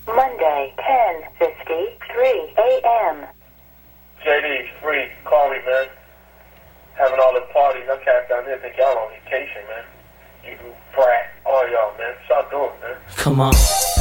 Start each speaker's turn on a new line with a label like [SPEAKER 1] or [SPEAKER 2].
[SPEAKER 1] Monday, 10:53 a.m.
[SPEAKER 2] JD's free. Call me, man. Having all the parties. I cast down here think y'all on vacation, man. You brat. All y'all, man. Stop doing it, man.
[SPEAKER 3] Come on.